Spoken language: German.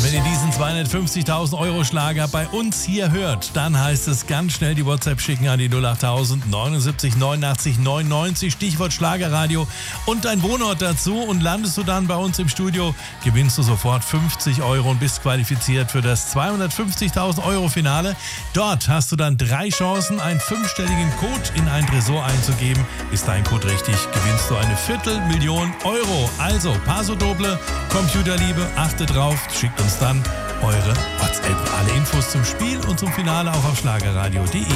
wenn ihr diesen 250.000 Euro Schlager bei uns hier hört, dann heißt es ganz schnell die WhatsApp schicken an die 08000 79 89 99, Stichwort Schlagerradio und dein Wohnort dazu, und landest du dann bei uns im Studio, gewinnst du sofort 50 Euro und bist qualifiziert für das 250.000 Euro Finale. Dort hast du dann 3 Chancen, einen 5-stelligen Code in ein Tresor einzugeben. Ist dein Code richtig, gewinnst du eine 250.000 Euro. Also, Paso Doble, Computerliebe, achtet drauf, schickt uns dann eure WhatsApp. Alle Infos zum Spiel und zum Finale auch auf schlagerradio.de.